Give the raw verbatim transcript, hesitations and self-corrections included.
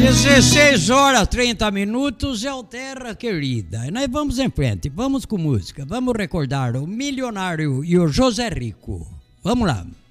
dezesseis horas, trinta minutos é o Terra Querida. E nós vamos em frente, vamos com música. Vamos recordar o Milionário e o José Rico. Vamos lá.